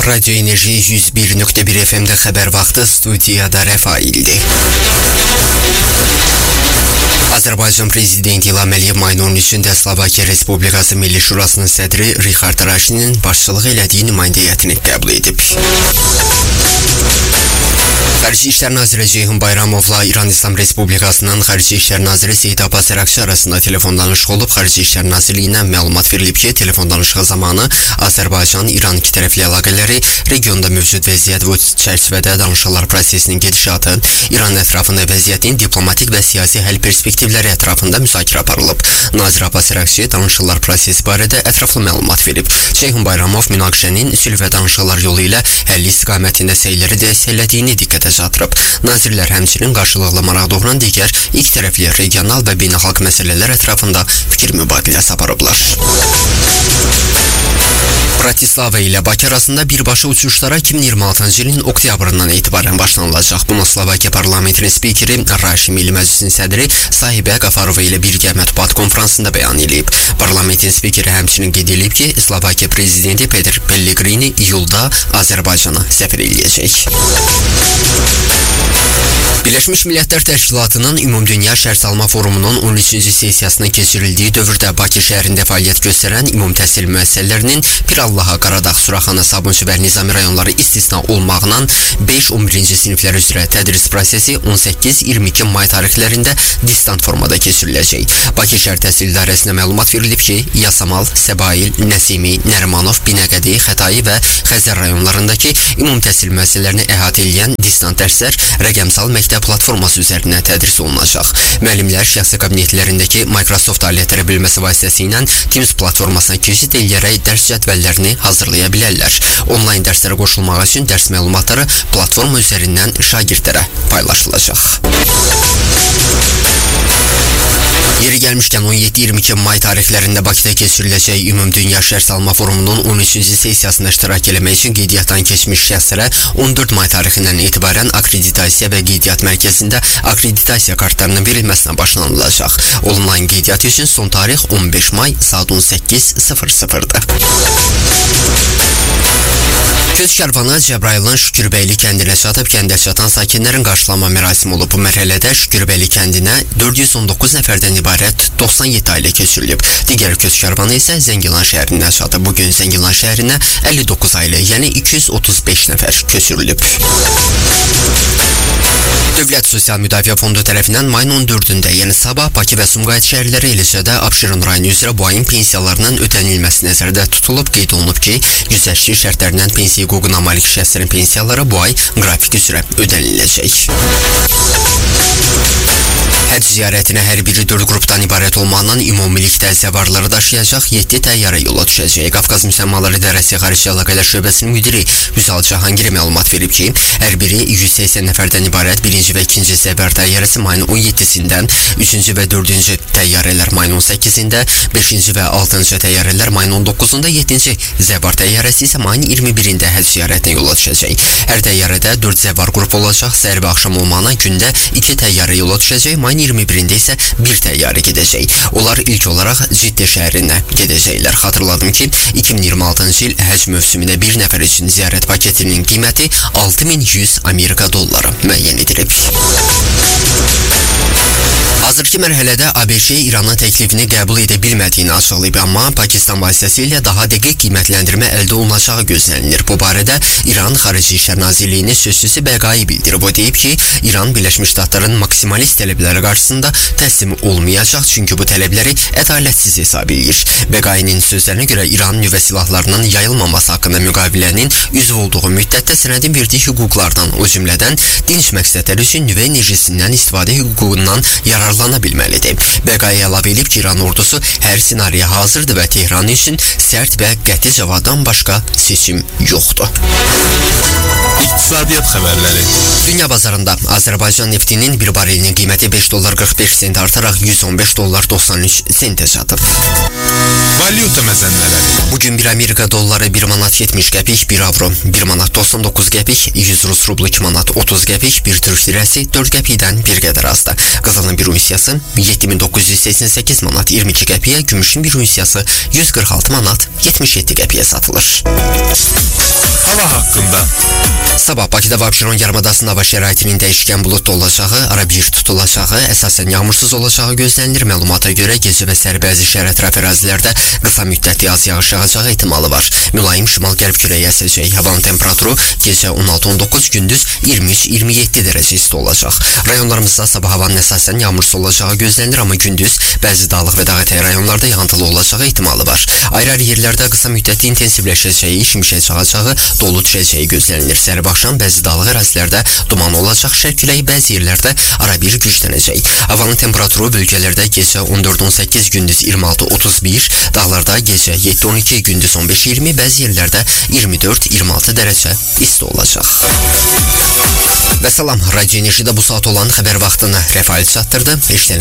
Radyo Enerji 101.1 FM'de haber vakti, studiyada Rafail'di. Azərbaycan Prezidenti İlham Əliyev mayın 13-də Slovakiya Respublikası Milli Şurasının sədri Richard Raşinin başçılıq elədiyi nümayəndə heyətini qəbul edib. Xarici İşlər Naziri Ceyhun Bayramovla İran İslam Respublikasının Xarici İşlər Naziri Seyid Abbas Ərakçı arasında telefon danışığı olub. Xarici İşlər Nazirliyinə məlumat verilib ki, telefon danışığı zamanı Azərbaycan-İran iki tərəfli əlaqələri, regionda mövcud vəziyyət və çərçivədə danışıqlar prosesinin gedişatı, İran ətrafında vəziyyətin diplomatik və siyasi həll perspektivləri ətrafında müzakirə aparılıb. Nazir Abbas Ərakçı danışıqlar prosesi barədə ətraflı məlumat verib. Ceyhun Bayramov münaqişənin sülh və danışıqlar yolu ilə həlli istiqamətində səyləri dəstəklədiyini diqqətə çatdırıb. Nazirlər həmçinin qarşılıqlı maraq doğuran digər ilk tərəfli regional və beynəlxalq məsələlər ətrafında fikir mübadiləsi aparıblar. Bratislava ilə Bakı arasında birbaşa uçuşlara 2026-cı ilin oktyabrından etibarən başlanılacaq. Bunu Slovakiya parlamentinin spikeri Raşi Milli Məclisin sədri Sahibə Qafarova ilə birgə mətbuat konfransında bəyan edib. Parlamentin spikeri həmçinin qeyd edib ki, Slovakiya prezidenti Peter Pellegrini iyulda Azərbaycana səfər edəcək. Birləşmiş Millətlər Təşkilatının Ümumdünya Şərtsalma Forumunun 13-cü sessiyasının keçirildiyi dövrdə Bakı şəhərində fəaliyyət göstərən ümum təhsil müəssisələrinin Pirallaha, Qaradağ, Suraxana, Sabunçu və Nizami rayonları istisna olmaqla 5-11-ci siniflər üzrə tədris prosesi 18-22 may tarixlərində distant formada keçiriləcək. Bakı şəhər təhsil idarəsinə məlumat verilib ki, Yasamal, Səbail, Nəsimi, Nərimanov, Binəqədi, Xətai və Xəzər rayonlarındakı ümum təhsil müəssisələrini əhatə edən distant dərslər rəqəmsal məktəb platforması üzərindən tədris olunacaq. Müəllimlər şəxsi kabinetlərindəki Microsoft alətləri bilməsi vasitəsilə Teams platformasına keçid edərək dərs cədvəllərini hazırlaya bilərlər. Onlayn dərslərə qoşulmaq üçün dərs məlumatları platforma üzərindən şagirdlərə paylaşılacaq. Yeri gəlmişkən 17-22 may tarixlərində Bakıda keçiriləcək Ümumdünya Şərtsalma Forumunun 13-cü sessiyasında iştirak eləmək üçün qeydiyyatdan keçmiş şəxslərə 14 may tarixindən etibarən akreditasiya və qeydiyyat mərkəzində akreditasiya kartlarının verilməsinə başlanılacaq. Onlayn qeydiyyat üçün son tarix 15 may saat 18:00-dır. Köç karvanı Cəbrayılın Şükürbəyli kəndinə çatıb, kəndə çatan sakinlərin qarşılama mərasimi olub. Bu mərhələdə Şükürbəyli kəndinə 419 nəfərdən ibarət 97 ailə köçürülüb. Digər köç karvanı isə Zəngilan şəhərinə çatıb. Bugün Zəngilan şəhərinə 59 ailə, yəni 235 nəfər köçürülüb. Dövlət Sosial Müdafiə Fondu tərəfindən mayın 14-də, yəni sabah Bakı və Sumqayıt şəhərləri, eləcə də Abşeron rayonu üzrə bu ayın pensiyalarının ödənilməsi nəzərdə tutulub. Qeyd olunub ki, güzəştli şərtlərindən pensiya hüququna malik şəxslərin pensiyaları bu ay qrafik üzrə ödəniləcək. Həcc ziyarətinə hər biri 4 qrupdan ibarət olmaqla ümumilikdə zəvarları daşıyacaq 7 təyyarə yola düşəcək. Qafqaz Müsəlmanları İdarəsi Xarici Əlaqələr Şöbəsinin müdiri Vüsal Cahangir məlumat verib ki, hər biri 180 nəfərdən ibarət 1-ci və 2-ci zəvar təyyarəsi mayın 17-sindən, 3-cü və 4-cü təyyarələr mayın 18-də, 5-ci və 6-cı təyyarələr mayın 19-da, 7-ci zəvar təyyarəsi isə mayın 21-də həcc ziyarətinə yola düşəcək. Hər təyyarədə 4 zəvar qrup olacaq. Səhər və axşam olmaqla gündə 2 təyyarə yola düşəcək. Mayın 21-də isə bir təyyarə gedəcək. Onlar ilk olaraq Ciddə şəhərinə gedəcəklər. Xatırladım ki, 2026-cı il həcc mövsümünə bir nəfər üçün ziyarət paketinin qiyməti 6100 Amerika dolları müəyyən edilib. Hazırki mərhələdə ABŞ İranın təklifini qəbul edə bilmədiyini açıqlayıb, amma Pakistan vasitəsilə daha dəqiq qiymətləndirmə əldə olunacağı gözlənilir. Bu barədə İran Xarici İşlər Nazirliyinin sözçüsü Bəqai bildirib. O deyib ki, İran Birləşmiş Ştatların maksimalist tələbləri qarşısında təslim olmayacaq, çünki bu tələbləri ədalətsiz hesab edir. Bəqainin sözlərinə görə İran nüvə silahlarının yayılmaması haqqında müqavilənin üzv olduğu müddətdə sənədin verdiyi hüquqlardan, o cümlədən dinc məqsədlər üçün nüvə enerjisindən istifadə hüququndan yararlana bilməlidir. Bəqai əlavə edib ki, İran ordusu hər senariyə hazırdır və Tehran üçün sərt və qəti cavabdan başqa seçim yoxdur. İqtisadiyyat xəbərləri. Dünya bazarında Azərbaycan neftinin bir barelinin qiyməti $5.45 artaraq $115.93 çatıb. Valyuta məzənləri. Bugün 1 Amerika dolları 1 manat 70 qəpik, 1 avro 1 manat 99 qəpik, 100 Rus rublu 2 manat 30 qəpik, 1 Türk lirəsi 4 qəpikdən bir qədər azdır. Qızılın bir unsiyası 7988 manat 22 qəpiyə, gümüşün bir unsiyası 146 manat 77 qəpiyə satılır. Hava hava hakkında. Sabah Bakıda və Abşeron yarımadasının hava şəraitinin dəyişkən buludlu olacağı, arabir tutulacağı, əsasən yağmursuz olacağı gözlənilir. Məlumata görə gecə və səhər bəzi şəhər ətrafı ərazilərdə qısa müddətli az yağış yağacağı ehtimalı var. Mülayim şimal-qərb küləyi əsəcək. Havanın temperaturu gecə 16-19, gündüz 23-27 dərəcə isti olacaq. Rayonlarımızda sabah havanın əsasən yağmursuz olacağı gözlənilir, amma gündüz bəzi dağlıq və dağətəyi rayonlarda yağıntılı olacağı ehtimalı var. Ayrı-ayrı yerlərdə qısa müddətli intensivləşəcəyi, şimşək çağacağı, dolu düşəcəyi gözlənilir. Səhər axşam bəzi dağlıq ərazilərdə duman olacaq, şərq küləyi bəzi yerlərdə arabir güclənəcək. Havanın temperaturu bölgələrdə gecə 14-18, gündüz 26-31, dağlarda gecə 7-12, gündüz 15-20, bəzi yerlərdə 24-26 dərəcə isti olacaq. Və salam, Radio Enerjidə bu saat olan xəbər vaxtını Rəfail çatdırdı.